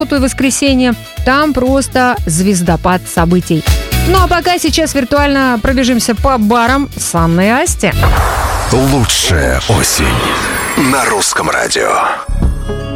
субботу и воскресенье там просто звездопад событий. Ну а пока сейчас виртуально пробежимся по барам с Анной и Асти. Лучшая осень на Русском радио.